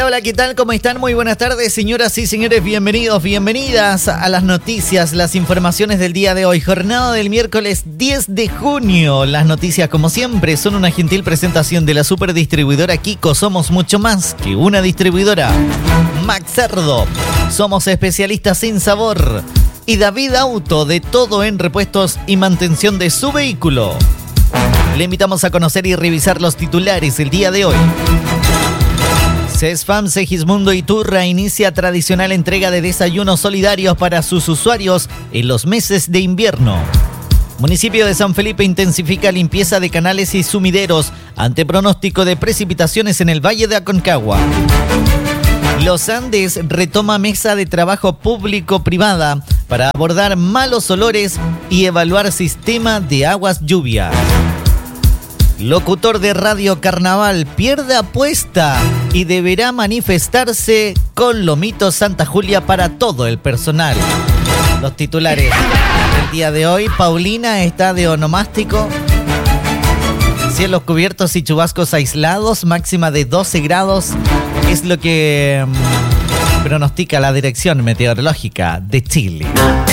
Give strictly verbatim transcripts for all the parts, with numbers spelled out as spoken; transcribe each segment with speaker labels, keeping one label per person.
Speaker 1: Hola, hola, ¿qué tal? ¿Cómo están? Muy buenas tardes, señoras y señores. Bienvenidos, bienvenidas a las noticias, las informaciones del día de hoy. Jornada del miércoles diez de junio. Las noticias, como siempre, son una gentil presentación de la superdistribuidora Kiko. Somos mucho más que una distribuidora. Max Cerdo. Somos especialistas en sabor. Y David Auto, de todo en repuestos y mantención de su vehículo. Le invitamos a conocer y revisar los titulares el día de hoy. Cesfam, Segismundo y Turra inicia tradicional entrega de desayunos solidarios para sus usuarios en los meses de invierno. Municipio de San Felipe intensifica limpieza de canales y sumideros ante pronóstico de precipitaciones en el Valle de Aconcagua. Los Andes retoma mesa de trabajo público-privada para abordar malos olores y evaluar sistema de aguas lluvia. Locutor de Radio Carnaval pierde apuesta y deberá manifestarse con Lomito Santa Julia para todo el personal. Los titulares del día de hoy. Paulina está de onomástico. Cielos cubiertos y chubascos aislados, máxima de doce grados. Es lo que um, pronostica la Dirección Meteorológica de Chile.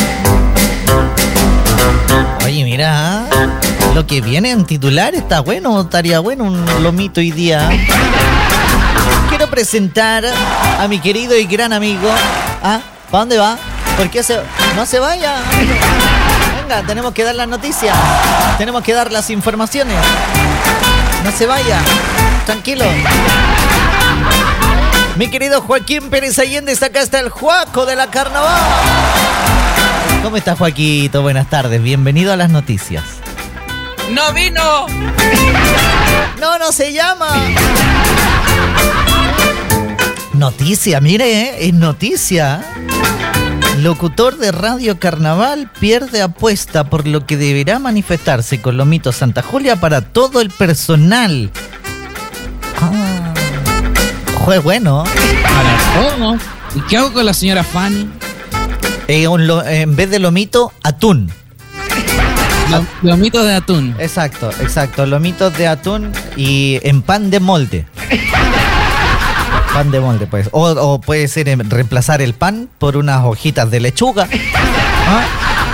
Speaker 1: Oye, mira, lo que viene en titular está bueno, estaría bueno un lomito hoy día. Quiero presentar a mi querido y gran amigo. ¿Ah? ¿Para dónde va? ¿Por qué se... no se vaya? Venga, tenemos que dar las noticias. Tenemos que dar las informaciones. No se vaya. Tranquilo. Mi querido Joaquín Pérez Allende, acá está el Juaco de la Carnaval. ¿Cómo estás, Joaquito? Buenas tardes, bienvenido a las noticias.
Speaker 2: ¡No vino!
Speaker 1: No, no se llama. Noticia, mire, ¿eh? Es noticia. Locutor de Radio Carnaval pierde apuesta, por lo que deberá manifestarse con Lomito Santa Julia para todo el personal. Ah, fue bueno.
Speaker 2: ¿Para todo? ¿Y qué hago con la señora Fanny?
Speaker 1: Eh, un lo, eh, en vez de lomito, atún.
Speaker 2: Lo, lomito de atún.
Speaker 1: Exacto, exacto. Lomitos de atún y en pan de molde. Pan de molde, pues. O, o puede ser eh, reemplazar el pan por unas hojitas de lechuga. ¿Ah?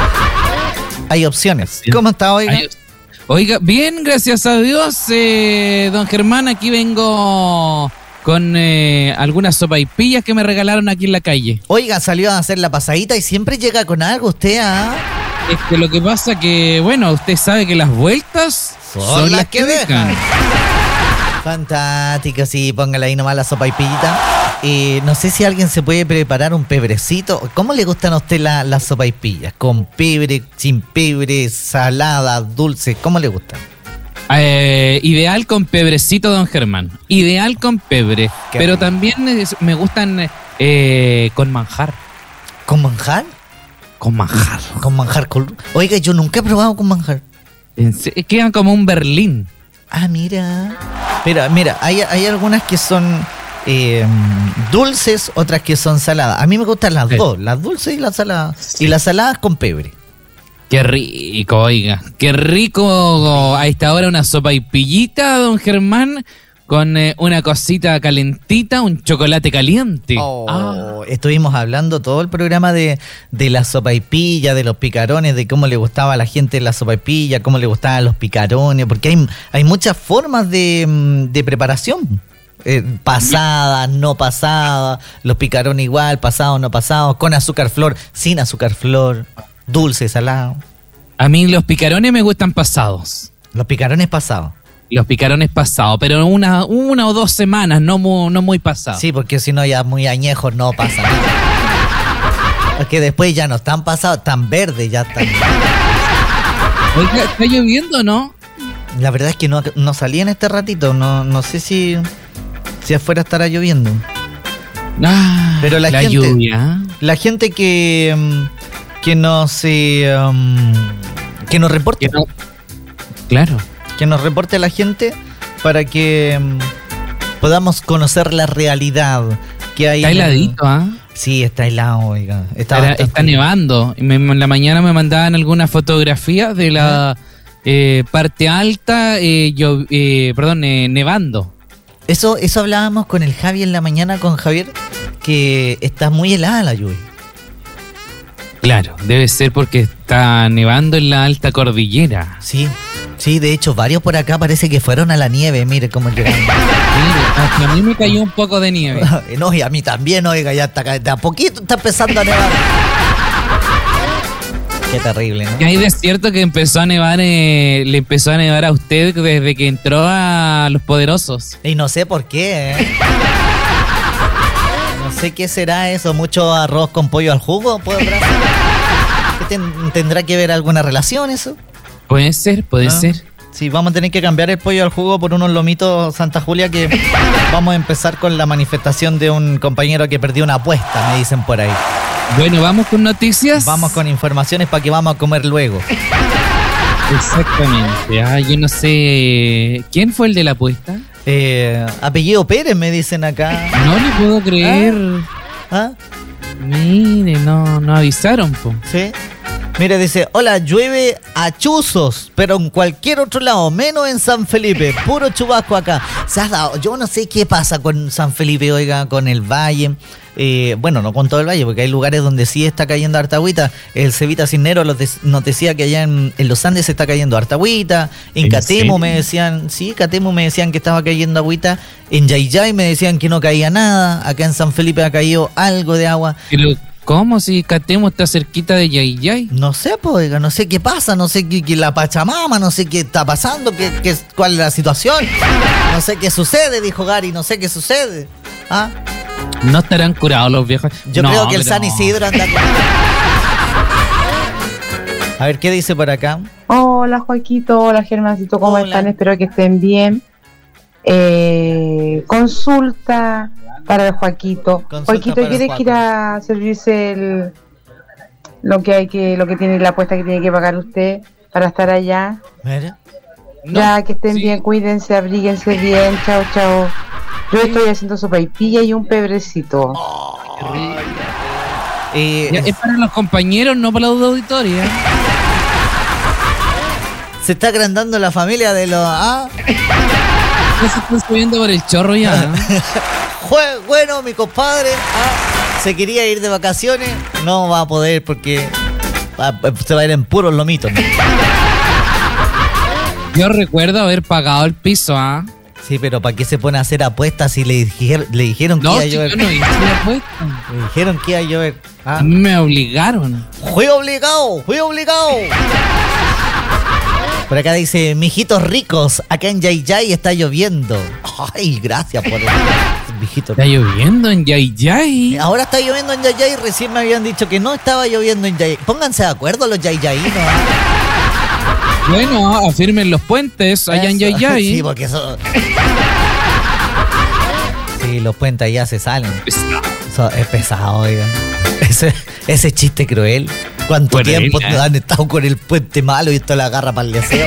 Speaker 1: Hay opciones. ¿Cómo está, oiga?
Speaker 2: Hay, oiga, bien, gracias a Dios. Eh, don Germán, aquí vengo con eh, algunas sopaipillas que me regalaron aquí en la calle.
Speaker 1: Oiga, salió a hacer la pasadita y siempre llega con algo usted, ¿ah?
Speaker 2: Es que lo que pasa que, bueno, usted sabe que las vueltas son, son las que, que dejan. dejan.
Speaker 1: Fantástico, sí, póngale ahí nomás la sopaipillita. Eh, no sé si alguien se puede preparar un pebrecito. ¿Cómo le gustan a usted la, las sopaipillas? ¿Con pebre, sin pebre, salada, dulce? ¿Cómo le gustan?
Speaker 2: Eh, ideal con pebrecito, don Germán. Ideal con pebre. Qué pero rico. También es, me gustan eh, con manjar.
Speaker 1: ¿Con manjar?
Speaker 2: Con manjar.
Speaker 1: Con manjar. Con... Oiga, yo nunca he probado con manjar.
Speaker 2: Quedan como un Berlín.
Speaker 1: Ah, mira. Mira, mira, hay, hay algunas que son eh, dulces, otras que son saladas. A mí me gustan las sí. dos, las dulces y las saladas. Sí. Y las saladas con pebre.
Speaker 2: Qué rico, oiga. Qué rico a esta hora una sopaipillita, don Germán, con eh, una cosita calentita, un chocolate caliente.
Speaker 1: Oh, ah. Estuvimos hablando todo el programa de, de la sopaipilla, de los picarones, de cómo le gustaba a la gente la sopaipilla, cómo le gustaban los picarones, porque hay, hay muchas formas de, de preparación. Eh, pasada, no pasada, los picarones igual, pasado, no pasado, con azúcar flor, sin azúcar flor. Dulce, salado.
Speaker 2: A mí los picarones me gustan pasados.
Speaker 1: Los picarones pasados.
Speaker 2: Los picarones pasados, pero una, una o dos semanas, no muy, no muy pasados.
Speaker 1: Sí, porque si no ya muy añejos no pasa nada. Porque después ya no están pasados, están verdes, ya están.
Speaker 2: Oiga, ¿está lloviendo o no?
Speaker 1: La verdad es que no, no salí en este ratito, no, no sé si, si afuera estará lloviendo.
Speaker 2: Ah,
Speaker 1: pero la,
Speaker 2: la
Speaker 1: gente,
Speaker 2: lluvia.
Speaker 1: La gente que... que nos eh, um, que nos reporte
Speaker 2: que no, claro
Speaker 1: que nos reporte la gente para que um, podamos conocer la realidad que hay.
Speaker 2: Está heladito, ¿ah? ¿eh?
Speaker 1: Sí, está helado, oiga. Está,
Speaker 2: está, está nevando. Me, en la mañana me mandaban algunas fotografías de la eh, parte alta, eh, yo, eh, perdón, eh, nevando.
Speaker 1: Eso, eso hablábamos con el Javi en la mañana, con Javier, que está muy helada la lluvia.
Speaker 2: Claro, debe ser porque está nevando en la alta cordillera.
Speaker 1: Sí, sí, de hecho, varios por acá parece que fueron a la nieve, mire cómo llegaron.
Speaker 2: Mire, hasta a mí me cayó un poco de nieve.
Speaker 1: No, y a mí también, oiga, ya está, de a poquito está empezando a nevar. Qué terrible, ¿no?
Speaker 2: Y hay de cierto que empezó a nevar, eh, le empezó a nevar a usted desde que entró a Los Poderosos.
Speaker 1: Y no sé por qué, ¿eh? No sé qué será eso, mucho arroz con pollo al jugo, ¿puedo ser? Ten, ¿Tendrá que ver alguna relación eso?
Speaker 2: Puede ser, puede
Speaker 1: ¿Ah?
Speaker 2: ser.
Speaker 1: Sí, vamos a tener que cambiar el pollo al jugo por unos lomitos Santa Julia, que vamos a empezar con la manifestación de un compañero que perdió una apuesta, me dicen por ahí.
Speaker 2: Bueno, ¿vamos con noticias?
Speaker 1: Vamos con informaciones para que vamos a comer luego.
Speaker 2: Exactamente. Ah, yo no sé. ¿Quién fue el de la apuesta?
Speaker 1: Eh, apellido Pérez, me dicen acá.
Speaker 2: No le puedo creer.
Speaker 1: ¿Ah?
Speaker 2: Mire, no, no avisaron, po.
Speaker 1: Sí. Mire, dice, hola, llueve a chuzos, pero en cualquier otro lado, menos en San Felipe, puro chubasco acá. Se ha dado, yo no sé qué pasa con San Felipe, oiga, con el valle. Eh, bueno, no con todo el valle, porque hay lugares donde sí está cayendo harta agüita. El Cevita Cisnero los des- nos decía que allá en, en los Andes está cayendo harta agüita. En
Speaker 2: ¿En
Speaker 1: Catemo
Speaker 2: serio?
Speaker 1: me decían, sí, Catemo me decían que estaba cayendo agüita. En Yayay me decían que no caía nada. Acá en San Felipe ha caído algo de agua.
Speaker 2: Pero, ¿cómo si Catemo está cerquita de Yayay?
Speaker 1: No sé, pues, oiga, no sé qué pasa, no sé qué, qué la Pachamama, no sé qué está pasando, qué, qué, cuál es la situación. No sé qué sucede, dijo Gary, no sé qué sucede. ¿Ah?
Speaker 2: ¿No estarán curados los viejos?
Speaker 1: Yo
Speaker 2: No,
Speaker 1: creo que el
Speaker 2: pero
Speaker 1: San Isidro anda con... A ver, ¿qué dice por acá?
Speaker 3: Hola Joaquito, hola Germancito, ¿cómo
Speaker 1: Hola.
Speaker 3: están? Espero que estén bien. Eh, consulta para el Joaquito.
Speaker 1: Consulta
Speaker 3: Joaquito,
Speaker 1: para el
Speaker 3: ¿quieres
Speaker 1: Joaco.
Speaker 3: ir a servirse el, lo que hay que, lo que tiene la apuesta que tiene que pagar usted para estar allá?
Speaker 1: Mira.
Speaker 2: No,
Speaker 3: Ya, que estén
Speaker 2: sí.
Speaker 3: bien, cuídense, abríguense bien, chao, chao. Yo estoy haciendo sopaipilla y un pebrecito.
Speaker 1: Eh,
Speaker 2: Ya, es para los compañeros, no para la auditoría.
Speaker 1: se está agrandando la familia de los... ¿Ah?
Speaker 2: Ya se están subiendo por el chorro ya. ¿no?
Speaker 1: Jue- Bueno, mi compadre ah, se quería ir de vacaciones, no va a poder porque ah, se va a ir en puros lomitos, ¿no?
Speaker 2: Yo recuerdo haber pagado el piso, ¿ah?
Speaker 1: Sí, pero ¿para qué se pone a hacer apuestas si le, dijer- le dijeron que
Speaker 2: No,
Speaker 1: iba a
Speaker 2: si yo
Speaker 1: llover?
Speaker 2: no hice la apuesta.
Speaker 1: Le dijeron que iba a llover. Ah.
Speaker 2: Me obligaron.
Speaker 1: Fui obligado, fui obligado. Por acá dice, mijitos ricos, acá en Yayay está lloviendo. Ay, gracias por el mijito.
Speaker 2: Está lloviendo en Yayay.
Speaker 1: Ahora está lloviendo en Yayay, recién me habían dicho que no estaba lloviendo en Yayay. Pónganse de acuerdo los yayayinos.
Speaker 2: Bueno, afirmen los puentes allá en
Speaker 1: Eso.
Speaker 2: Yayay.
Speaker 1: Sí, porque eso... Sí, los puentes allá se salen. Eso es pesado, oiga. Ese, ese chiste cruel. ¿Cuánto
Speaker 2: Bueno,
Speaker 1: tiempo
Speaker 2: ¿eh?
Speaker 1: han estado con el puente malo y esto la agarra para el deseo?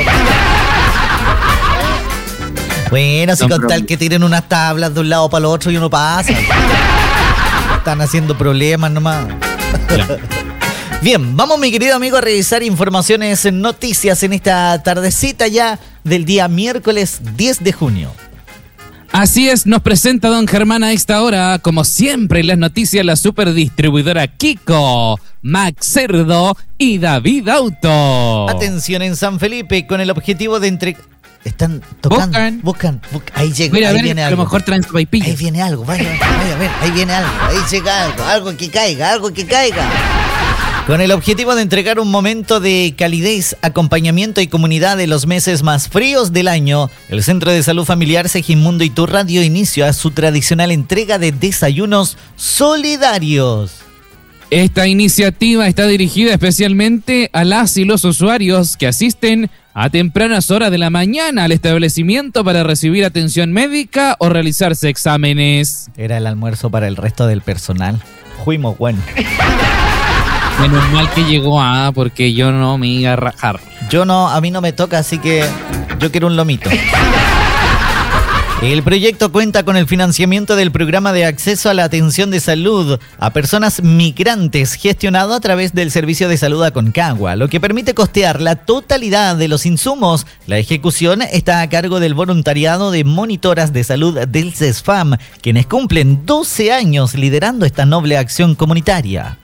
Speaker 1: Bueno, si
Speaker 2: No,
Speaker 1: con
Speaker 2: pero-
Speaker 1: tal que tiren unas tablas de un lado para el otro y uno pasa. Están haciendo problemas nomás.
Speaker 2: Claro.
Speaker 1: Bien, vamos mi querido amigo a revisar informaciones, noticias en esta tardecita ya del día miércoles diez de junio.
Speaker 2: Así es, nos presenta don Germán a esta hora, como siempre en las noticias, la superdistribuidora Kiko, Max Cerdo y David Auto.
Speaker 1: Atención en San Felipe con el objetivo de entre... Están tocando.
Speaker 2: Buscan.
Speaker 1: Buscan. buscan. Ahí llega.
Speaker 2: Mira, a
Speaker 1: ahí
Speaker 2: ver,
Speaker 1: viene
Speaker 2: a
Speaker 1: algo.
Speaker 2: lo mejor traen sopaipillas.
Speaker 1: Ahí viene algo. Vaya, vaya a ver. Ahí viene algo. Ahí llega algo. Algo que caiga. Algo que caiga. Con el objetivo de entregar un momento de calidez, acompañamiento y comunidad de los meses más fríos del año, el Centro de Salud Familiar Segimundo Iturra dio inicio a su tradicional entrega de desayunos solidarios.
Speaker 2: Esta iniciativa está dirigida especialmente a las y los usuarios que asisten a tempranas horas de la mañana al establecimiento para recibir atención médica o realizarse exámenes.
Speaker 1: Era el almuerzo para el resto del personal. Fuimos bueno.
Speaker 2: Menos mal que llegó a, porque yo no me iba a rajar.
Speaker 1: Yo no, a mí no me toca, así que yo quiero un lomito. El proyecto cuenta con el financiamiento del Programa de Acceso a la Atención de Salud a Personas Migrantes, gestionado a través del Servicio de Salud Aconcagua, lo que permite costear la totalidad de los insumos. La ejecución está a cargo del voluntariado de monitoras de salud del CESFAM, quienes cumplen doce años liderando esta noble acción comunitaria.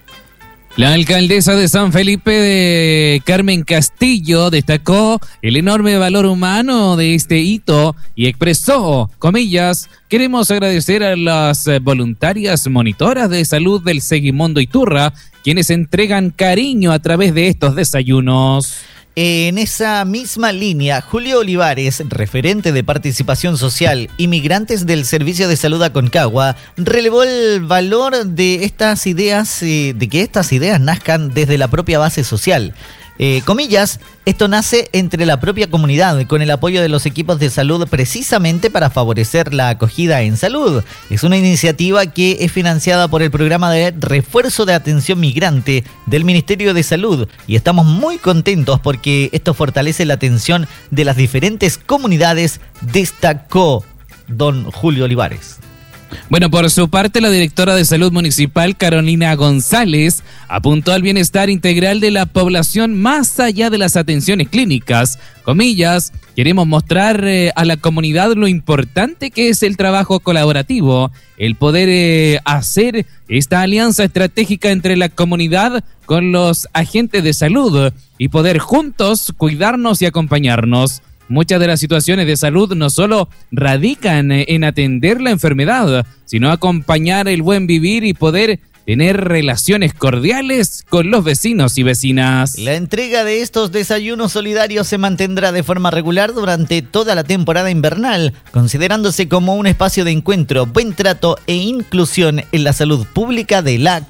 Speaker 2: La alcaldesa de San Felipe, de Carmen Castillo, destacó el enorme valor humano de este hito y expresó, comillas, queremos agradecer a las voluntarias monitoras de salud del Seguimondo Iturra, quienes entregan cariño a través de estos desayunos.
Speaker 1: En esa misma línea, Julio Olivares, referente de participación social y migrantes del Servicio de Salud Aconcagua, relevó el valor de estas ideas, eh, de que estas ideas nazcan desde la propia base social. Eh, comillas, esto nace entre la propia comunidad, con el apoyo de los equipos de salud precisamente para favorecer la acogida en salud. Es una iniciativa que es financiada por el programa de refuerzo de atención migrante del Ministerio de Salud y estamos muy contentos porque esto fortalece la atención de las diferentes comunidades, destacó don Julio Olivares.
Speaker 2: Bueno, por su parte, la directora de Salud Municipal, Carolina González, apuntó al bienestar integral de la población más allá de las atenciones clínicas. Comillas, queremos mostrar eh, a la comunidad lo importante que es el trabajo colaborativo, el poder eh, hacer esta alianza estratégica entre la comunidad con los agentes de salud y poder juntos cuidarnos y acompañarnos. Muchas de las situaciones de salud no solo radican en atender la enfermedad, sino acompañar el buen vivir y poder tener relaciones cordiales con los vecinos y vecinas.
Speaker 1: La entrega de estos desayunos solidarios se mantendrá de forma regular durante toda la temporada invernal, considerándose como un espacio de encuentro, buen trato e inclusión en la salud pública de la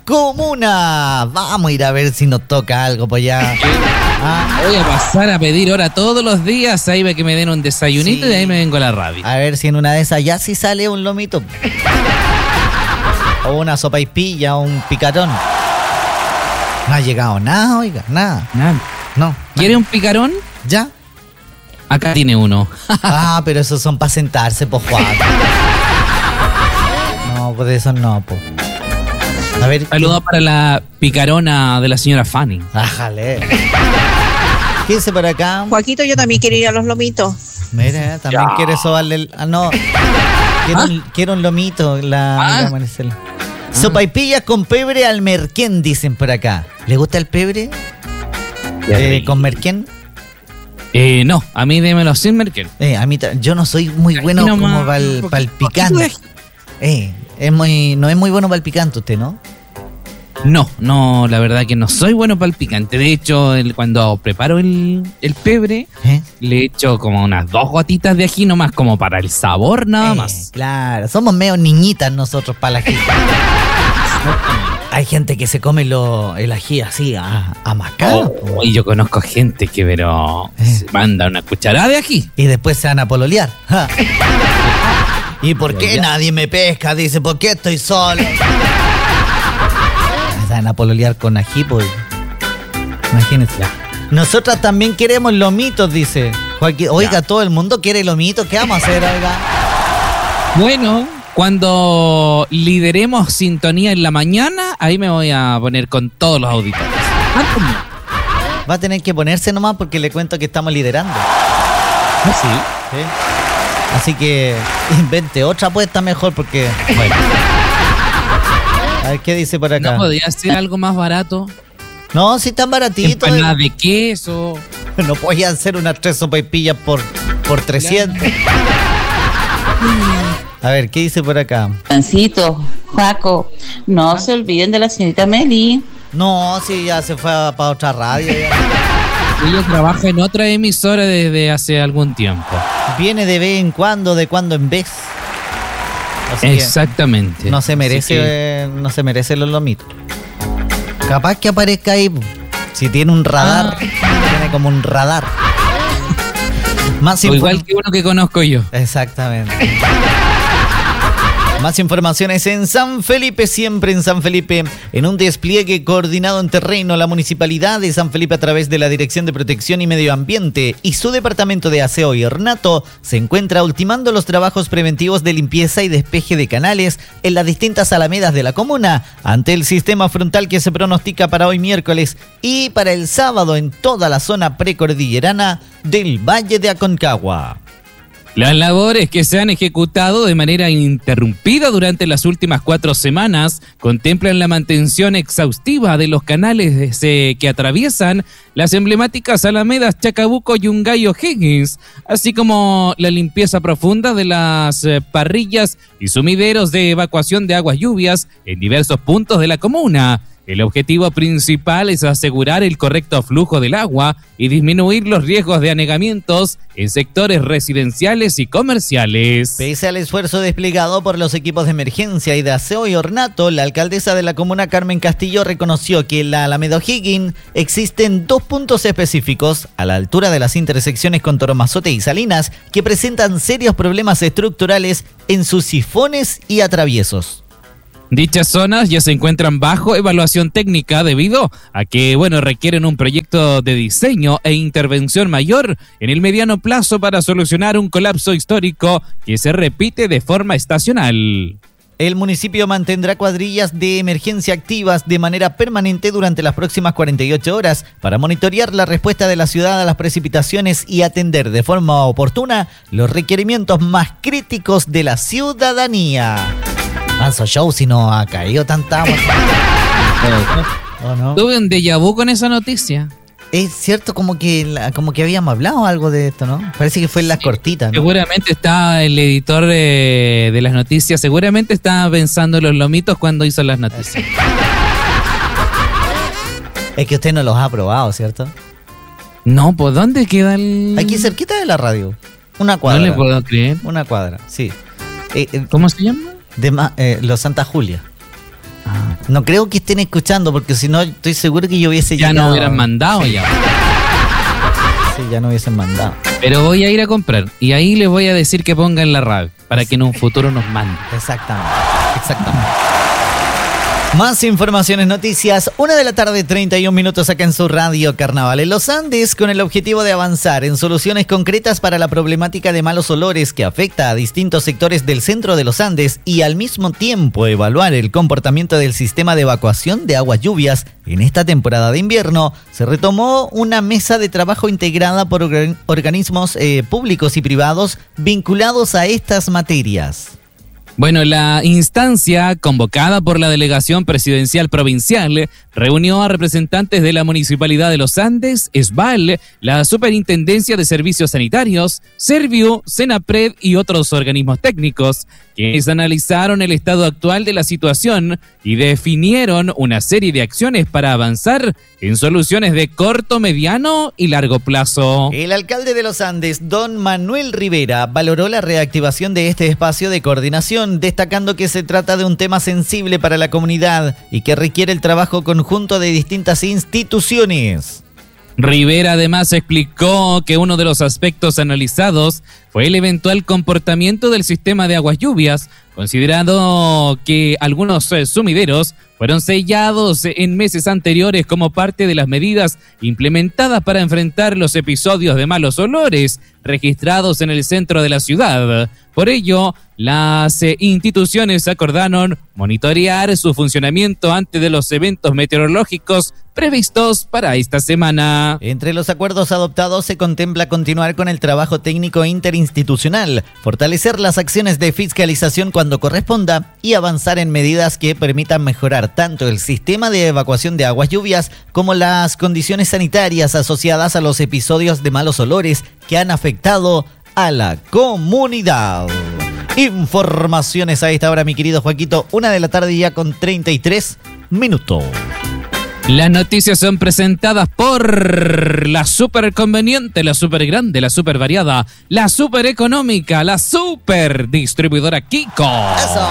Speaker 1: comuna. Vamos a ir a ver si nos toca algo por allá.
Speaker 2: Ah, voy a pasar a pedir hora todos los días, ahí ve que me den un desayunito, sí. Y de ahí me vengo a la radio.
Speaker 1: A ver si en una de esas ya sí sale un lomito. O una sopaipilla o un picarón. No ha llegado nada, oiga, nada.
Speaker 2: Nada.
Speaker 1: No.
Speaker 2: ¿Quiere un picarón?
Speaker 1: ¿Ya?
Speaker 2: Acá tiene uno.
Speaker 1: Ah, pero esos son para sentarse, po, Juan. No, pues eso no, po. A ver.
Speaker 2: Saludos para la picarona de la señora Fanny.
Speaker 1: Ájale. ¿Qué dice por acá?
Speaker 4: Joaquito, yo también quiero ir a los lomitos.
Speaker 1: Mira, también ya. Quiere sobarle el... Ah, no. Quiero, ¿Ah? un, quiero un lomito, la,
Speaker 2: ¿Ah?
Speaker 1: la Maricela. Ah. Sopaipillas con pebre al merquén, dicen por acá. ¿Le gusta el pebre? Eh, ¿Con merquén?
Speaker 2: Eh, no, a mí démelo sin merquén.
Speaker 1: Eh, a mí yo no soy muy bueno no como para el, pa el picante. Eh, es muy, no es muy bueno para el picante usted, ¿no?
Speaker 2: No, no, la verdad que no soy bueno para el picante. De hecho, el, cuando preparo el, el pebre, ¿eh? Le echo como unas dos gotitas de ají nomás, como para el sabor nada eh, más.
Speaker 1: Claro, somos medio niñitas nosotros para el ají. Hay gente que se come lo, el ají así, a, a mascado.
Speaker 2: Oh, y yo conozco gente que pero eh. se manda una cucharada de ají.
Speaker 1: Y después se van a pololear. ¿Y por qué nadie me pesca? Dice, ¿por qué estoy solo? Van a pololear con ají, pues. Imagínense. Nosotras también queremos lomitos, dice Joaquín. Oiga, ya. Todo el mundo quiere lomitos. ¿Qué vamos a hacer, oiga?
Speaker 2: Bueno, cuando lideremos sintonía en la mañana, ahí me voy a poner con todos los auditores.
Speaker 1: Va a tener que ponerse nomás porque le cuento que estamos liderando.
Speaker 2: ¿Ah, sí?
Speaker 1: ¿Sí? Así que invente otra apuesta mejor porque... Bueno. A ver, ¿qué dice por acá?
Speaker 2: ¿No podría ser algo más barato?
Speaker 1: No, si tan baratito.
Speaker 2: Empanada de queso.
Speaker 1: No podían ser unas tres sopaipillas por, por trescientos. A ver, ¿qué dice por acá?
Speaker 5: Pancito, Paco, no ¿Ah? se olviden de la señorita Meli.
Speaker 1: No, sí, ya se fue para otra radio. Ya.
Speaker 2: Ella trabaja en otra emisora desde hace algún tiempo.
Speaker 1: Viene de vez en cuando, de cuando en vez. Así
Speaker 2: exactamente.
Speaker 1: No se merece, que... eh, no se merece los lomitos. Capaz que aparezca ahí. Si tiene un radar, ah. tiene como un radar. Más
Speaker 2: o igual que uno que conozco yo.
Speaker 1: Exactamente. Más informaciones en San Felipe, siempre en San Felipe. En un despliegue coordinado en terreno, la Municipalidad de San Felipe, a través de la Dirección de Protección y Medio Ambiente y su Departamento de Aseo y Ornato, se encuentra ultimando los trabajos preventivos de limpieza y despeje de canales en las distintas alamedas de la comuna, ante el sistema frontal que se pronostica para hoy miércoles y para el sábado en toda la zona precordillerana del Valle de Aconcagua.
Speaker 2: Las labores que se han ejecutado de manera ininterrumpida durante las últimas cuatro semanas contemplan la mantención exhaustiva de los canales eh, que atraviesan las emblemáticas alamedas Chacabuco, Yungay y O'Higgins, así como la limpieza profunda de las eh, parrillas y sumideros de evacuación de aguas lluvias en diversos puntos de la comuna. El objetivo principal es asegurar el correcto flujo del agua y disminuir los riesgos de anegamientos en sectores residenciales y comerciales.
Speaker 1: Pese al esfuerzo desplegado por los equipos de emergencia y de aseo y ornato, la alcaldesa de la comuna, Carmen Castillo, reconoció que en la Alameda O'Higgins existen dos puntos específicos a la altura de las intersecciones con Toromazote y Salinas que presentan serios problemas estructurales en sus sifones y atraviesos.
Speaker 2: Dichas zonas ya se encuentran bajo evaluación técnica debido a que, bueno, requieren un proyecto de diseño e intervención mayor en el mediano plazo para solucionar un colapso histórico que se repite de forma estacional.
Speaker 1: El municipio mantendrá cuadrillas de emergencia activas de manera permanente durante las próximas cuarenta y ocho horas para monitorear la respuesta de la ciudad a las precipitaciones y atender de forma oportuna los requerimientos más críticos de la ciudadanía. Manso show si no ha caído tanta agua.
Speaker 2: ¿O no? Tuve un déjà vu con esa noticia.
Speaker 1: Es cierto, como que como que habíamos hablado algo de esto, ¿no? Parece que fue en las cortitas, ¿no?
Speaker 2: Seguramente está el editor de, de las noticias, seguramente estaba pensando en los lomitos cuando hizo las noticias.
Speaker 1: Es que usted no los ha probado, ¿cierto?
Speaker 2: No, ¿por dónde queda el...?
Speaker 1: Aquí cerquita de la radio. Una cuadra.
Speaker 2: No le puedo creer.
Speaker 1: Una cuadra, sí.
Speaker 2: Eh, eh, ¿Cómo se llama?
Speaker 1: De eh, Los Santa Julia. Ah. No creo que estén escuchando, porque si no, estoy seguro que yo hubiese
Speaker 2: ya
Speaker 1: llegado.
Speaker 2: No hubieran mandado ya.
Speaker 1: Sí, ya no hubiesen mandado.
Speaker 2: Pero voy a ir a comprar y ahí les voy a decir que pongan la radio para que en un futuro nos manden.
Speaker 1: Exactamente, exactamente. Más informaciones, noticias, una de la tarde, treinta y un minutos acá en su radio Carnaval en los Andes, con el objetivo de avanzar en soluciones concretas para la problemática de malos olores que afecta a distintos sectores del centro de los Andes y al mismo tiempo evaluar el comportamiento del sistema de evacuación de aguas lluvias en esta temporada de invierno. Se retomó una mesa de trabajo integrada por organ- organismos eh, públicos y privados vinculados a estas materias.
Speaker 2: Bueno, la instancia convocada por la Delegación Presidencial Provincial reunió a representantes de la Municipalidad de los Andes, ESBAL, la Superintendencia de Servicios Sanitarios, Serviu, Senapred y otros organismos técnicos, quienes analizaron el estado actual de la situación y definieron una serie de acciones para avanzar en soluciones de corto, mediano y largo plazo.
Speaker 1: El alcalde de los Andes, don Manuel Rivera, valoró la reactivación de este espacio de coordinación, destacando que se trata de un tema sensible para la comunidad y que requiere el trabajo conjunto de distintas instituciones.
Speaker 2: Rivera además explicó que uno de los aspectos analizados fue el eventual comportamiento del sistema de aguas lluvias, considerando que algunos eh, sumideros fueron sellados en meses anteriores como parte de las medidas implementadas para enfrentar los episodios de malos olores registrados en el centro de la ciudad. Por ello, las eh, instituciones acordaron monitorear su funcionamiento antes de los eventos meteorológicos previstos para esta semana.
Speaker 1: Entre los acuerdos adoptados se contempla continuar con el trabajo técnico interinstitucional, fortalecer las acciones de fiscalización cuando corresponda y avanzar en medidas que permitan mejorar tanto el sistema de evacuación de aguas lluvias como las condiciones sanitarias asociadas a los episodios de malos olores que han afectado a la comunidad. Informaciones a esta hora, mi querido Joaquito, una de la tarde ya con treinta y tres minutos.
Speaker 2: Las noticias son presentadas por la super conveniente, la super grande, la super variada, la super económica, la super distribuidora Kiko.
Speaker 1: Eso.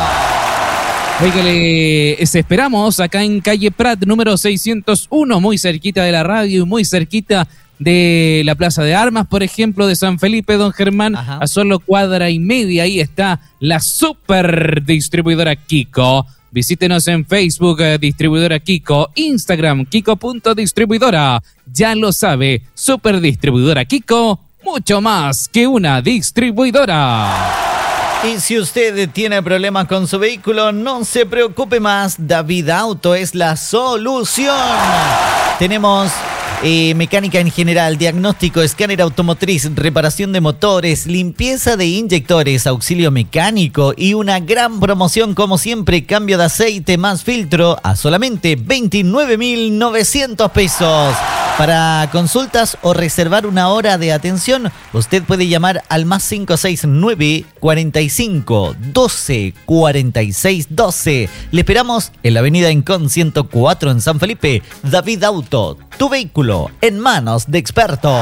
Speaker 2: Oiga, les esperamos acá en calle Prat, número seiscientos uno, muy cerquita de la radio y muy cerquita de la Plaza de Armas, por ejemplo, de San Felipe, don Germán. Ajá. A solo cuadra y media, ahí está la super distribuidora Kiko. Visítenos en Facebook, eh, Distribuidora Kiko, Instagram, Kiko.distribuidora. Ya lo sabe, super distribuidora Kiko, mucho más que una distribuidora.
Speaker 1: Y si usted tiene problemas con su vehículo, no se preocupe más, David Auto es la solución. Tenemos eh, mecánica en general, diagnóstico, escáner automotriz, reparación de motores, limpieza de inyectores, auxilio mecánico y una gran promoción como siempre, cambio de aceite más filtro a solamente veintinueve mil novecientos pesos. Para consultas o reservar una hora de atención, usted puede llamar al más cinco seis nueve, cuarenta y cinco, doce, cuarenta y seis, doce. Le esperamos en la avenida Incon ciento cuatro en San Felipe. David Auto, tu vehículo en manos de expertos.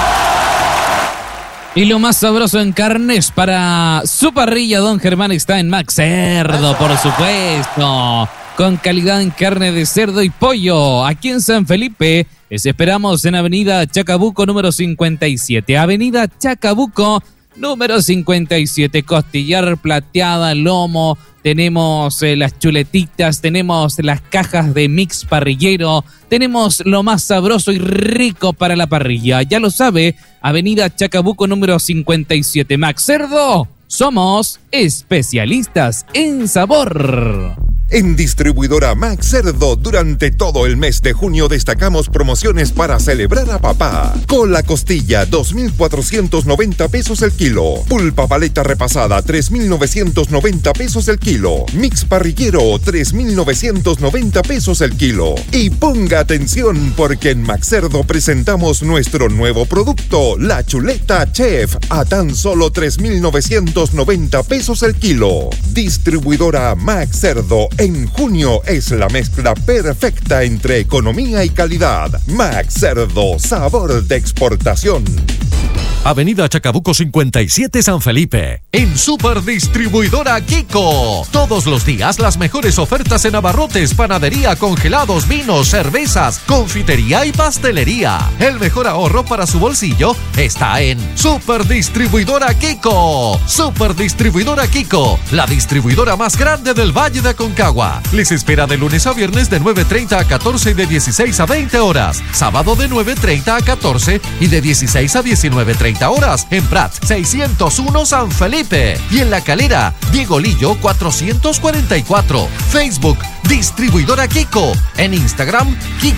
Speaker 2: Y lo más sabroso en carnes para su parrilla, don Germán, está en Max Cerdo, por supuesto. Con calidad en carne de cerdo y pollo. Aquí en San Felipe les esperamos en Avenida Chacabuco número cincuenta y siete. Avenida Chacabuco número cincuenta y siete. Costillar plateada, lomo. Tenemos eh, las chuletitas, tenemos las cajas de mix parrillero, tenemos lo más sabroso y rico para la parrilla. Ya lo sabe, Avenida Chacabuco número cincuenta y siete. Max Cerdo, somos especialistas en sabor.
Speaker 6: En Distribuidora Max Cerdo, durante todo el mes de junio destacamos promociones para celebrar a papá. Cola costilla, dos mil cuatrocientos noventa pesos el kilo. Pulpa paleta repasada, tres mil novecientos noventa pesos el kilo. Mix parrillero, tres mil novecientos noventa pesos el kilo. Y ponga atención porque en Max Cerdo presentamos nuestro nuevo producto, la chuleta Chef, a tan solo tres mil novecientos noventa pesos el kilo. Distribuidora Max Cerdo. En junio es la mezcla perfecta entre economía y calidad. Max Cerdo, sabor de exportación.
Speaker 7: Avenida Chacabuco cincuenta y siete San Felipe. En Super Distribuidora Kiko. Todos los días las mejores ofertas en abarrotes, panadería, congelados, vinos, cervezas, confitería y pastelería. El mejor ahorro para su bolsillo está en Super Distribuidora Kiko. Super Distribuidora Kiko, la distribuidora más grande del Valle de Aconcagua. Les espera de lunes a viernes de nueve treinta a catorce y de dieciséis a veinte horas. Sábado de nueve treinta a catorce y de dieciséis a diecinueve treinta horas en Prat seiscientos uno San Felipe y en La Calera Diego Lillo cuatrocientos cuarenta y cuatro. Facebook Distribuidora Kiko, en Instagram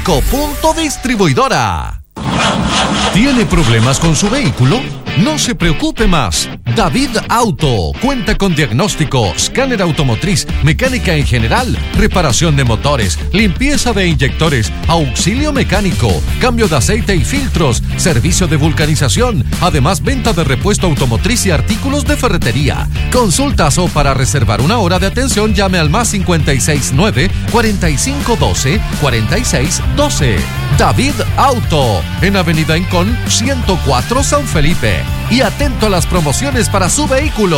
Speaker 7: Kiko.distribuidora. ¿Tiene problemas con su vehículo? No se preocupe más. David Auto cuenta con diagnóstico, escáner automotriz, mecánica en general, reparación de motores, limpieza de inyectores, auxilio mecánico, cambio de aceite y filtros, servicio de vulcanización, además venta de repuesto automotriz y artículos de ferretería. Consultas o para reservar una hora de atención llame al más cincuenta y seis nueve, cuarenta y cinco doce, cuarenta y seis doce. David Auto, en Avenida Incon ciento cuatro San Felipe. Y atento a las promociones para su vehículo.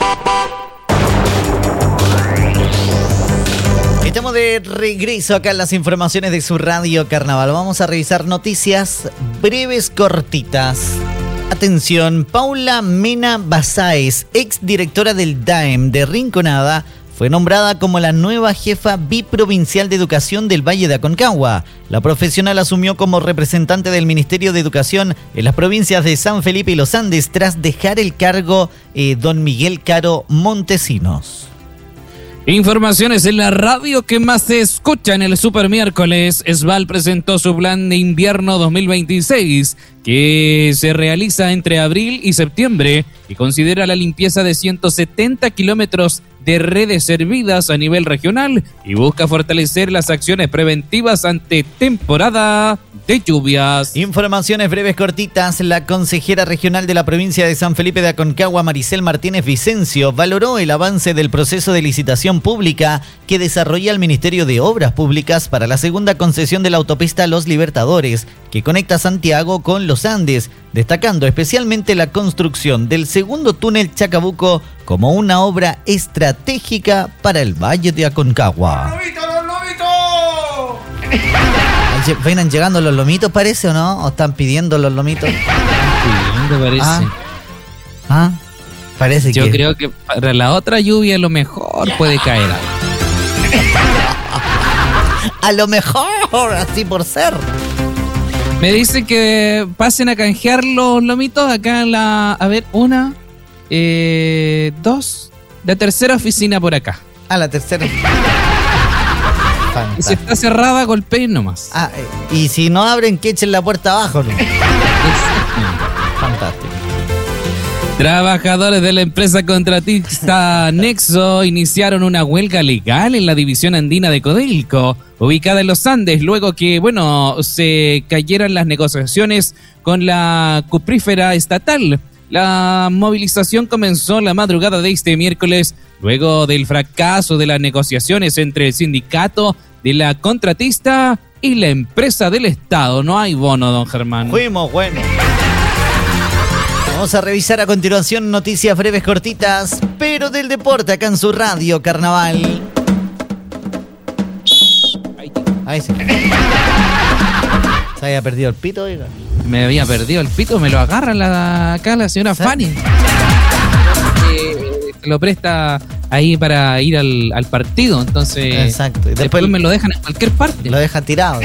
Speaker 1: Estamos de regreso acá en las informaciones de su radio Carnaval. Vamos a revisar noticias breves, cortitas. Atención, Paula Mena Basáez, ex directora del D A E M de Rinconada, fue nombrada como la nueva jefa biprovincial de educación del Valle de Aconcagua. La profesional asumió como representante del Ministerio de Educación en las provincias de San Felipe y Los Andes tras dejar el cargo eh, don Miguel Caro Montesinos.
Speaker 2: Informaciones en la radio que más se escucha en el Super Miércoles. Esval presentó su plan de invierno dos mil veintiséis, que se realiza entre abril y septiembre y considera la limpieza de ciento setenta kilómetros de redes servidas a nivel regional y busca fortalecer las acciones preventivas ante temporada de lluvias.
Speaker 1: Informaciones breves cortitas. La consejera regional de la provincia de San Felipe de Aconcagua, Maricel Martínez Vicencio, valoró el avance del proceso de licitación pública que desarrolla el Ministerio de Obras Públicas para la segunda concesión de la autopista Los Libertadores, que conecta Santiago con Los Andes, destacando especialmente la construcción del segundo túnel Chacabuco como una obra estratégica para el Valle de Aconcagua. ¿Vienen llegando los lomitos, parece, o no? ¿O están pidiendo los lomitos?
Speaker 2: Pidiendo, parece.
Speaker 1: Ah, ah parece
Speaker 2: Yo
Speaker 1: que...
Speaker 2: Yo creo que para la otra lluvia a lo mejor puede caer algo.
Speaker 1: A lo mejor, así por ser.
Speaker 2: Me dicen que pasen a canjear los lomitos acá en la... A ver, una, eh, dos, la tercera oficina por acá.
Speaker 1: Ah, la tercera.
Speaker 2: Y si está cerrada, golpeen nomás.
Speaker 1: Ah, y si no abren, que echen la puerta abajo, ¿no? Fantástico.
Speaker 2: Trabajadores de la empresa contratista Nexo iniciaron una huelga legal en la división andina de Codelco, ubicada en los Andes, luego que, bueno, se cayeran las negociaciones con la cuprífera estatal. La movilización comenzó la madrugada de este miércoles, luego del fracaso de las negociaciones entre el sindicato de la contratista y la empresa del Estado. No hay bono, don Germán.
Speaker 1: Fuimos, bueno. Vamos a revisar a continuación noticias breves cortitas, pero del deporte acá en su radio Carnaval. Ahí sí. ¿Se había perdido el pito, oiga?
Speaker 2: Me había perdido el pito, me lo agarra la, acá la señora ¿Sí? Fanny. Eh, lo presta ahí para ir al, al partido, entonces...
Speaker 1: Exacto. Y
Speaker 2: después, después me lo dejan en cualquier parte.
Speaker 1: Lo dejan tirado.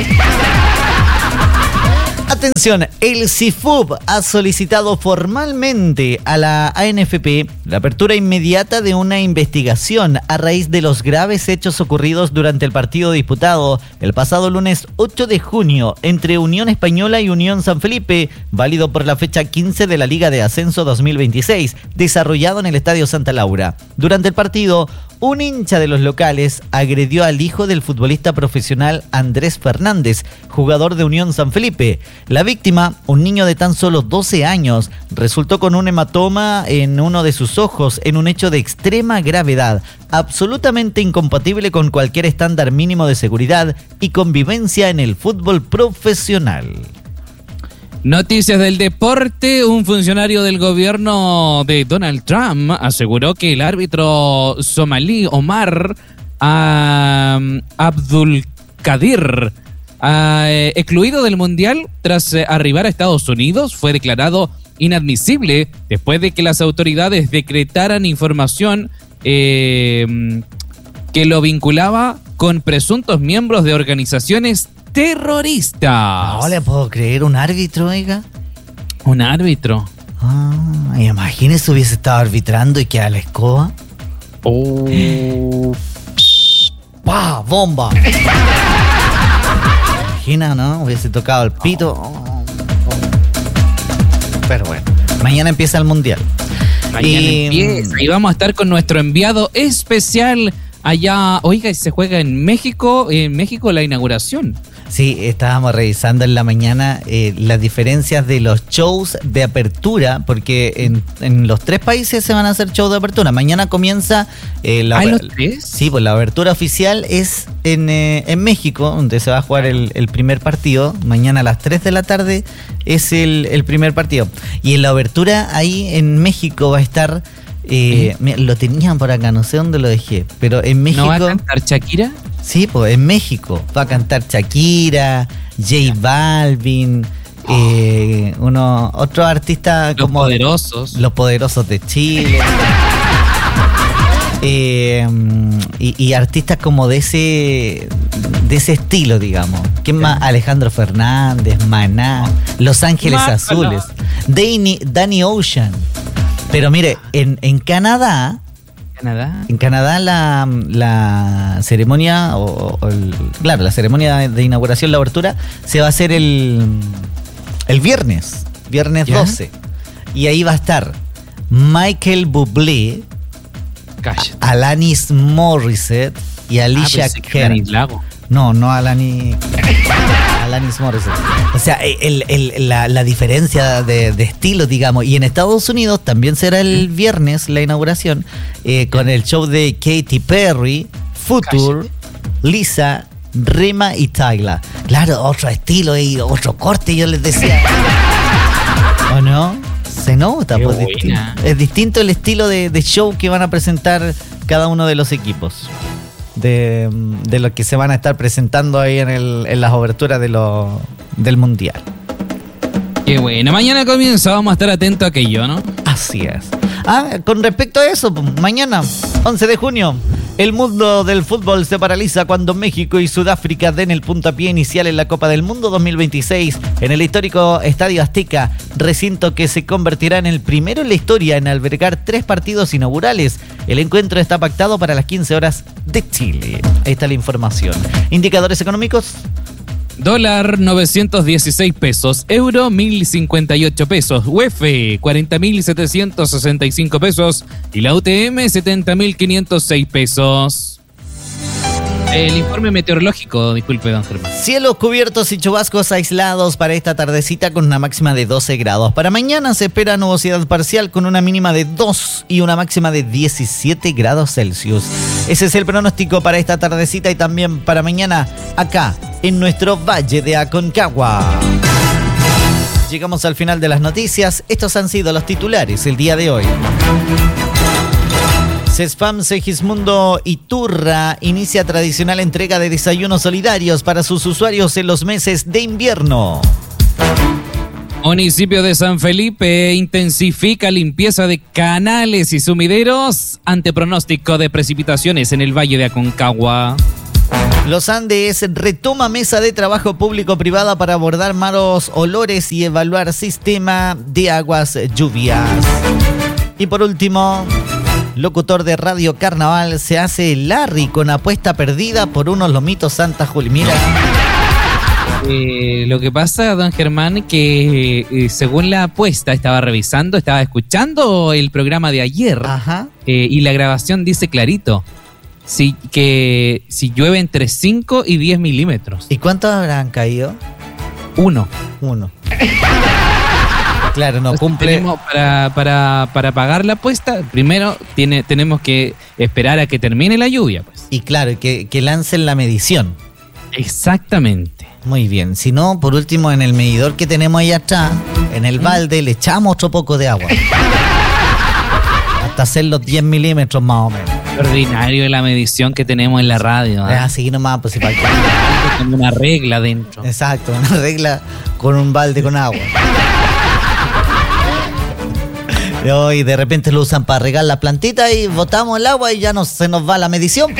Speaker 1: Atención, el C I F U B ha solicitado formalmente a la A N F P la apertura inmediata de una investigación a raíz de los graves hechos ocurridos durante el partido disputado el pasado lunes ocho de junio entre Unión Española y Unión San Felipe, válido por la fecha quince de la Liga de Ascenso dos mil veintiséis, desarrollado en el Estadio Santa Laura. Durante el partido, un hincha de los locales agredió al hijo del futbolista profesional Andrés Fernández, jugador de Unión San Felipe. La víctima, un niño de tan solo doce años, resultó con un hematoma en uno de sus ojos en un hecho de extrema gravedad, absolutamente incompatible con cualquier estándar mínimo de seguridad y convivencia en el fútbol profesional.
Speaker 2: Noticias del deporte. Un funcionario del gobierno de Donald Trump aseguró que el árbitro somalí Omar uh, Abdulkadir, uh, excluido del Mundial tras uh, arribar a Estados Unidos, fue declarado inadmisible después de que las autoridades decretaran información eh, que lo vinculaba con presuntos miembros de organizaciones terroristas.
Speaker 1: No le puedo creer, un árbitro, oiga.
Speaker 2: Un árbitro.
Speaker 1: Ah, imagínese hubiese estado arbitrando y queda la escoba.
Speaker 2: Oh.
Speaker 1: ¡Pah! ¡Bomba! Imagina, ¿no? Hubiese tocado el pito. Pero bueno, mañana empieza el Mundial.
Speaker 2: Mañana y... empieza. Y vamos a estar con nuestro enviado especial allá. Oiga, y se juega en México, en México la inauguración.
Speaker 1: Sí, estábamos revisando en la mañana eh, las diferencias de los shows de apertura, porque en, en los tres países se van a hacer shows de apertura. Mañana comienza... Eh, la,
Speaker 2: ¿Ah, los tres?
Speaker 1: Sí, pues la apertura oficial es en, eh, en México, donde se va a jugar el, el primer partido. Mañana a las tres de la tarde es el, el primer partido. Y en la apertura ahí en México va a estar... Eh, mira, lo tenían por acá, no sé dónde lo dejé, pero en México...
Speaker 2: ¿No va a cantar Shakira?
Speaker 1: Sí, pues en México va a cantar Shakira, J Balvin, oh. eh, uno, otros artistas
Speaker 2: los
Speaker 1: como...
Speaker 2: poderosos.
Speaker 1: Los poderosos de Chile. eh, y, y artistas como de ese de ese estilo, digamos. ¿Quién más? Alejandro Fernández, Maná, Los Ángeles Mácala. Azules, Danny, Danny Ocean. Pero mire, en, en Canadá...
Speaker 2: Canadá.
Speaker 1: En Canadá la, la ceremonia, o, o el, claro, la ceremonia de inauguración, la apertura, se va a hacer el, el viernes, viernes ¿Ya? doce. Y ahí va a estar Michael Bublé,
Speaker 2: Cállate.
Speaker 1: Alanis Morissette y Alicia
Speaker 2: ah,
Speaker 1: Keys. No, no Alanis... Alanis Morissette. O sea, el, el, la, la diferencia de, de estilo, digamos. Y en Estados Unidos también será el viernes la inauguración eh, con el show de Katy Perry, Future, Lisa, Rema y Tyla. Claro, otro estilo y otro corte, yo les decía. ¿O no? Se nota, pues, distinto. Es distinto el estilo de, de show que van a presentar cada uno de los equipos. de, de lo que se van a estar presentando ahí en, el, en las oberturas de lo, del Mundial.
Speaker 2: Qué bueno. Mañana comienza, vamos a estar atentos a aquello, ¿no?
Speaker 1: Así es. Ah, con respecto a eso, mañana, once de junio, el mundo del fútbol se paraliza cuando México y Sudáfrica den el puntapié inicial en la Copa del Mundo dos mil veintiséis en el histórico Estadio Azteca, recinto que se convertirá en el primero en la historia en albergar tres partidos inaugurales. El encuentro está pactado para las quince horas de Chile. Ahí está la información. Indicadores económicos.
Speaker 2: Dólar novecientos dieciséis pesos, euro mil cincuenta y ocho pesos, U E F cuarenta mil setecientos sesenta y cinco pesos y la U T M setenta mil quinientos seis pesos. El informe meteorológico, disculpe, don Germán.
Speaker 1: Cielos cubiertos y chubascos aislados para esta tardecita con una máxima de doce grados. Para mañana se espera nubosidad parcial con una mínima de dos y una máxima de diecisiete grados Celsius. Ese es el pronóstico para esta tardecita y también para mañana acá en nuestro Valle de Aconcagua. Llegamos al final de las noticias. Estos han sido los titulares el día de hoy. Cespam Segismundo Iturra inicia tradicional entrega de desayunos solidarios para sus usuarios en los meses de invierno.
Speaker 2: Municipio de San Felipe intensifica limpieza de canales y sumideros ante pronóstico de precipitaciones en el Valle de Aconcagua.
Speaker 1: Los Andes retoma mesa de trabajo público-privada para abordar malos olores y evaluar sistema de aguas lluvias. Y por último, locutor de Radio Carnaval se hace Larry con apuesta perdida por unos lomitos Santa Julia. Mira.
Speaker 2: Eh, lo que pasa, don Germán, que eh, según la apuesta, estaba revisando, estaba escuchando el programa de ayer.
Speaker 1: Ajá.
Speaker 2: Eh, y la grabación dice clarito si, que si llueve entre cinco y diez milímetros.
Speaker 1: ¿Y cuántos habrán caído?
Speaker 2: Uno.
Speaker 1: Uno. Claro, no
Speaker 2: Entonces,
Speaker 1: cumple.
Speaker 2: Tenemos para, para, para pagar la apuesta, primero tiene, tenemos que esperar a que termine la lluvia. Pues.
Speaker 1: Y claro, que, que lancen la medición.
Speaker 2: Exactamente.
Speaker 1: Muy bien. Si no, por último, en el medidor que tenemos ahí atrás, en el balde, le echamos otro poco de agua. Hasta hacer los diez milímetros más o menos.
Speaker 2: Ordinario la medición que tenemos en la radio. ¿eh?
Speaker 1: Es así nomás, pues si falta.
Speaker 2: Con una regla dentro.
Speaker 1: Exacto, una regla con un balde con agua. Y de repente lo usan para regar la plantita y botamos el agua y ya no se nos va la medición.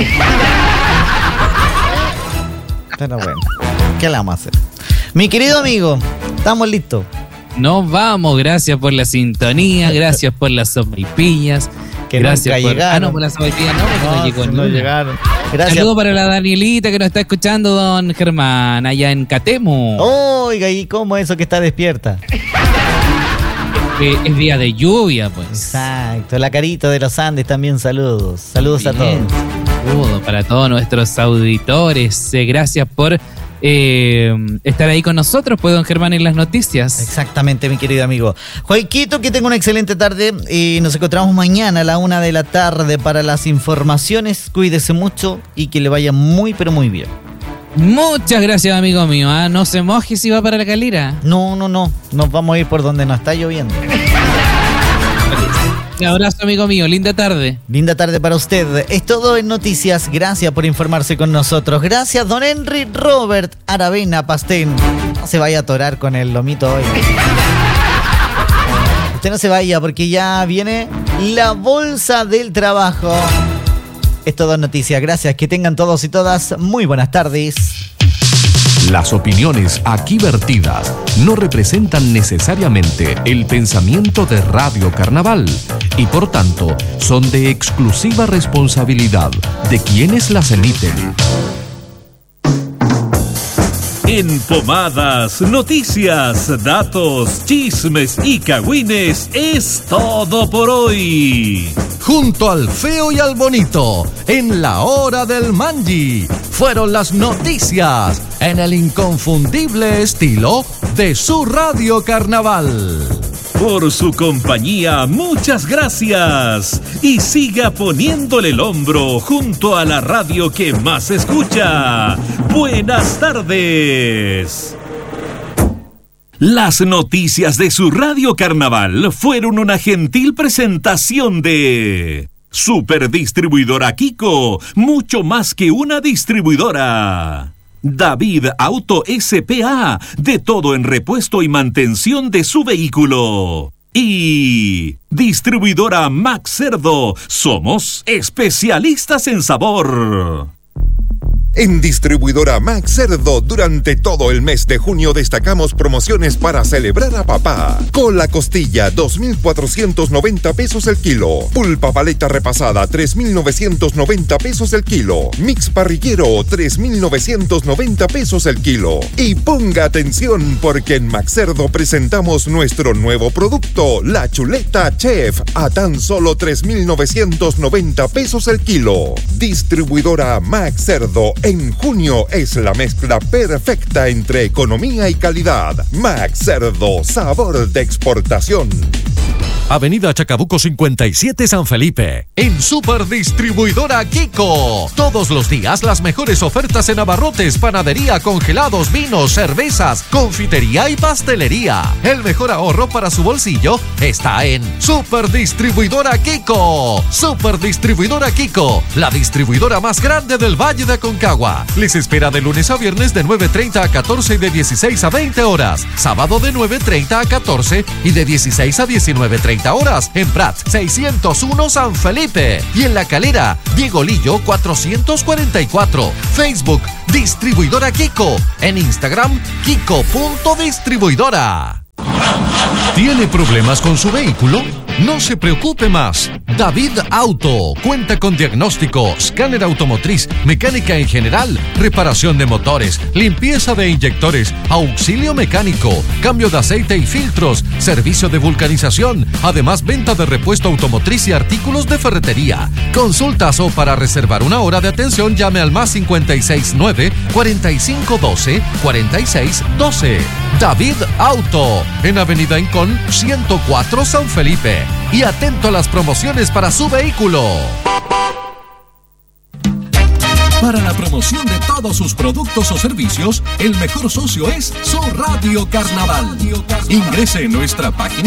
Speaker 1: Pero bueno, ¿qué le vamos a hacer? Mi querido amigo, estamos listos.
Speaker 2: Nos vamos, gracias por la sintonía, gracias por las sopaipillas.
Speaker 1: Que
Speaker 2: gracias
Speaker 1: nunca
Speaker 2: por...
Speaker 1: llegaron.
Speaker 2: Ah, no, por las sopaipillas no, porque no,
Speaker 1: No,
Speaker 2: llegó
Speaker 1: no
Speaker 2: ninguna.
Speaker 1: llegaron. Gracias.
Speaker 2: Saludos para la Danielita que nos está escuchando, don Germán, allá en Catemu.
Speaker 1: Oiga, ¿y cómo eso que está despierta?
Speaker 2: Que es día de lluvia, pues.
Speaker 1: Exacto, la Carito de los Andes también saludos. Saludos a
Speaker 2: Bien.
Speaker 1: todos.
Speaker 2: Saludos para todos nuestros auditores. Eh, gracias por eh, estar ahí con nosotros, pues, don Germán, en las noticias.
Speaker 1: Exactamente, mi querido amigo. Joaquito, que tenga una excelente tarde y nos encontramos mañana a la una de la tarde para las informaciones. Cuídese mucho y que le vaya muy, pero muy bien.
Speaker 2: Muchas gracias, amigo mío. ¿Ah? No se moje si va para la Calera.
Speaker 1: No, no, no. Nos vamos a ir por donde nos está lloviendo.
Speaker 2: Un abrazo, amigo mío. Linda tarde.
Speaker 1: Linda tarde para usted. Es todo en Noticias. Gracias por informarse con nosotros. Gracias, don Henry Robert Aravena Pastén. No se vaya a atorar con el lomito hoy. Usted no se vaya porque ya viene la bolsa del trabajo. Es todo en Noticias. Gracias. Que tengan todos y todas muy buenas tardes.
Speaker 7: Las opiniones aquí vertidas no representan necesariamente el pensamiento de Radio Carnaval y por tanto son de exclusiva responsabilidad de quienes las emiten.
Speaker 8: En Pomadas, noticias, datos, chismes y cagüines es todo por hoy.
Speaker 7: Junto al feo y al bonito, en la hora del Mangi, fueron las noticias en el inconfundible estilo de su Radio Carnaval.
Speaker 8: Por su compañía, muchas gracias. Y siga poniéndole el hombro junto a la radio que más escucha. Buenas tardes. Las noticias de su Radio Carnaval fueron una gentil presentación de Superdistribuidora Kiko, mucho más que una distribuidora. David Auto S P A, de todo en repuesto y mantención de su vehículo. Y distribuidora Max Cerdo, somos especialistas en sabor.
Speaker 6: En Distribuidora Max Cerdo, durante todo el mes de junio destacamos promociones para celebrar a papá. Cola costilla, dos mil cuatrocientos noventa pesos el kilo. Pulpa paleta repasada, tres mil novecientos noventa pesos el kilo. Mix parrillero, tres mil novecientos noventa pesos el kilo. Y ponga atención porque en Max Cerdo presentamos nuestro nuevo producto, la chuleta Chef, a tan solo tres mil novecientos noventa pesos el kilo. Distribuidora Max Cerdo. En junio es la mezcla perfecta entre economía y calidad. Max Cerdo, sabor de exportación.
Speaker 7: Avenida Chacabuco cincuenta y siete San Felipe, en Superdistribuidora Kiko. Todos los días las mejores ofertas en abarrotes, panadería, congelados, vinos, cervezas, confitería y pastelería. El mejor ahorro para su bolsillo está en Superdistribuidora Kiko. Superdistribuidora Kiko, la distribuidora más grande del Valle de Aconcagua. Les espera de lunes a viernes de nueve treinta a catorce y de dieciséis a veinte horas. Sábado de nueve treinta a catorce y de dieciséis a diecinueve treinta horas en Prats seiscientos uno San Felipe y en La Calera Diego Lillo cuatrocientos cuarenta y cuatro. Facebook Distribuidora Kiko, en Instagram Kiko.distribuidora. ¿Tiene problemas con su vehículo? No se preocupe más. David Auto cuenta con diagnóstico, escáner automotriz, mecánica en general, reparación de motores, limpieza de inyectores, auxilio mecánico, cambio de aceite y filtros, servicio de vulcanización, además venta de repuesto automotriz y artículos de ferretería. Consultas o para reservar una hora de atención llame al más cincuenta y seis nueve, cuarenta y cinco doce, cuarenta y seis doce. David Auto, en Avenida Incón ciento cuatro San Felipe. Y atento a las promociones para su vehículo.
Speaker 9: Para la promoción de todos sus productos o servicios, el mejor socio es su Radio Carnaval. Ingrese en nuestra página